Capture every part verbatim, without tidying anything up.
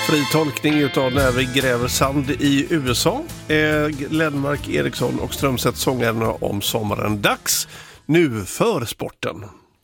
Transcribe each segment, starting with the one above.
fri tolkning utav när vi gräver sand i U S A. Eh, Lennmark, Eriksson och Strömstedt sångarna om sommaren dags. Nu för sporten.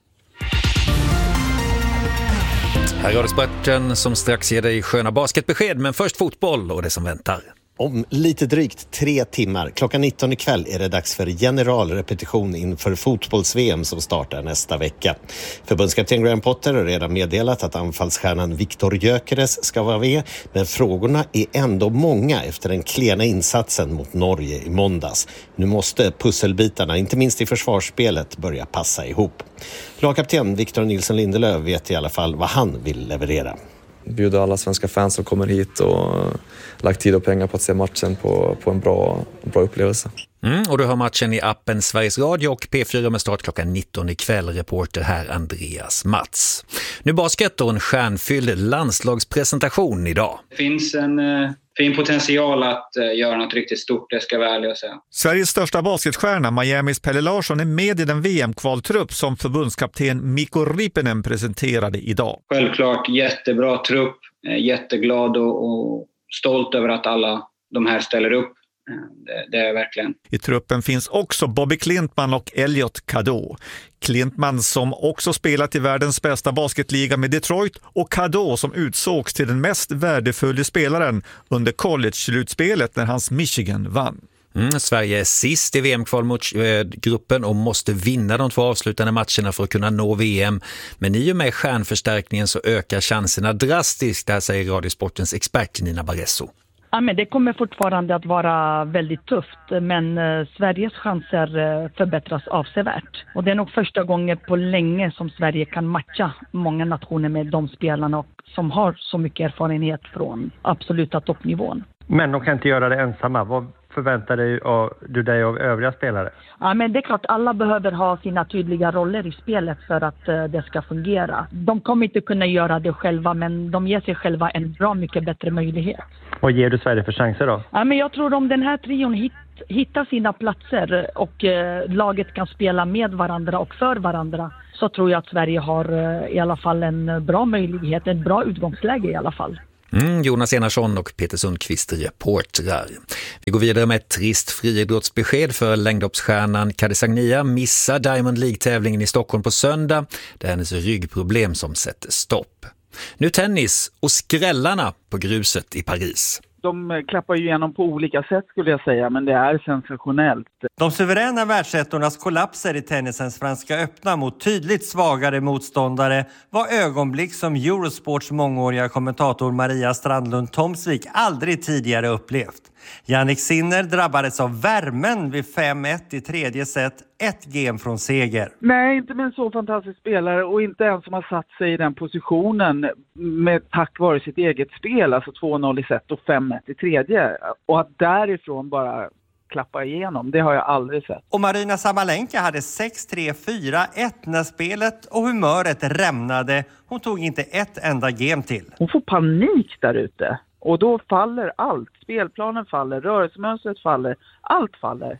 Här är det sporten som strax ger dig sköna basketbesked, men först fotboll och det som väntar. Om lite drygt tre timmar, klockan nitton ikväll, är det dags för generalrepetition inför fotbolls-V M som startar nästa vecka. Förbundskapten Graham Potter har redan meddelat att anfallsstjärnan Viktor Gyökeres ska vara med, men frågorna är ändå många efter den klena insatsen mot Norge i måndags. Nu måste pusselbitarna, inte minst i försvarsspelet, börja passa ihop. Lagkapten Victor Nilsson Lindelöf vet i alla fall vad han vill leverera. Bjuda alla svenska fans som kommer hit och lagt tid och pengar på att se matchen på, på en bra, bra upplevelse. Mm, och du har matchen i appen Sveriges Radio och P fyra med start klockan nitton ikväll. Reporter här Andreas Mats. Nu basket och en stjärnfylld landslagspresentation idag. Det finns en eh, fin potential att eh, göra något riktigt stort, det ska jag väl säga. Sveriges största basketstjärna, Miamis Pelle Larsson, är med i den V M-kvaltrupp som förbundskapten Mikko Riippinen presenterade idag. Självklart jättebra trupp, eh, jätteglad och, och stolt över att alla de här ställer upp. Det, det är verkligen. I truppen finns också Bobby Klintman och Elliot Cadeau. Klintman som också spelat i världens bästa basketliga med Detroit, och Cadeau som utsågs till den mest värdefulla spelaren under college-slutspelet när hans Michigan vann. Mm, Sverige är sist i V M-kval mot eh, gruppen och måste vinna de två avslutande matcherna för att kunna nå V M. Men i och med stjärnförstärkningen så ökar chanserna drastiskt, där säger Radiosportens expert Nina Barresso. Ja, men det kommer fortfarande att vara väldigt tufft, men eh, Sveriges chanser eh, förbättras avsevärt. Och det är nog första gången på länge som Sverige kan matcha många nationer med de spelarna och, som har så mycket erfarenhet från absoluta toppnivån. Men de kan inte göra det ensamma. Vad förväntar dig av, du dig av övriga spelare? Ja, men det är klart, alla behöver ha sina tydliga roller i spelet för att uh, det ska fungera. De kommer inte kunna göra det själva, men de ger sig själva en bra mycket bättre möjlighet. Vad ger du Sverige för chanser då? Ja, men jag tror om den här trion hit, hittar sina platser och uh, laget kan spela med varandra och för varandra, så tror jag att Sverige har uh, i alla fall en bra möjlighet, en bra utgångsläge i alla fall. Mm, Jonas Enarsson och Peter Sundqvist reportrar. Vi går vidare med ett trist friidrottsbesked för längdhoppsstjärnan Kadi Sagnia missar Diamond League-tävlingen i Stockholm på söndag. Det är hennes ryggproblem som sätter stopp. Nu tennis och skrällarna på gruset i Paris. De klappar ju igenom på olika sätt skulle jag säga, men det är sensationellt. De suveräna världsettornas kollapser i tennisens franska öppna mot tydligt svagare motståndare var ögonblick som Eurosports mångåriga kommentator Maria Strandlund Tomsvik aldrig tidigare upplevt. Jannik Sinner drabbades av värmen vid fem ett i tredje set, ett game från seger. Nej, inte med en så fantastisk spelare och inte en som har satt sig i den positionen med tack vare sitt eget spel, alltså två noll i set och fem ett i tredje. Och att därifrån bara klappa igenom, det har jag aldrig sett. Och Marina Sabalenka hade sex tre fyra ett när spelet och humöret rämnade. Hon tog inte ett enda game till. Hon får panik där ute. Och då faller allt. Spelplanen faller, rörelsemönstret faller, allt faller.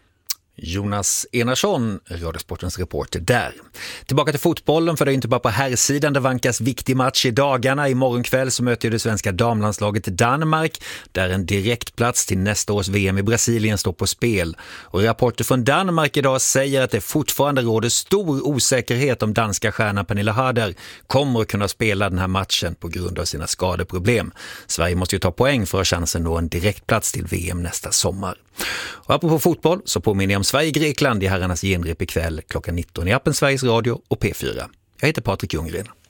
Jonas Enarsson, Radiosportens reporter där. Tillbaka till fotbollen, för det är inte bara på herrsidan det vankas viktig match i dagarna. Imorgon kväll så möter det svenska damlandslaget Danmark, där en direktplats till nästa års V M i Brasilien står på spel. Och rapporter från Danmark idag säger att det fortfarande råder stor osäkerhet om danska stjärnan Pernilla Harder kommer att kunna spela den här matchen på grund av sina skadeproblem. Sverige måste ju ta poäng för att ha chansen att nå en direktplats till V M nästa sommar. Och apropå fotboll så påminner jag om Sverige-Grekland i herrarnas genrep ikväll klockan nitton i appen Sveriges Radio och P fyra. Jag heter Patrik Ljunggren.